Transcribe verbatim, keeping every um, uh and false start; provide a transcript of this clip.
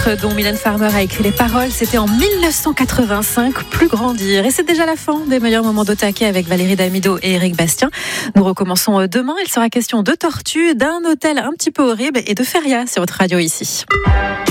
dont Mylène Farmer a écrit les paroles, c'était en dix-neuf cent quatre-vingt-cinq, Plus grandir. Et c'est déjà la fin des meilleurs moments d'Au Taquet avec Valérie Damido et Éric Bastien. Nous recommençons demain. Il sera question de tortues, d'un hôtel un petit peu horrible et de feria sur votre radio ici.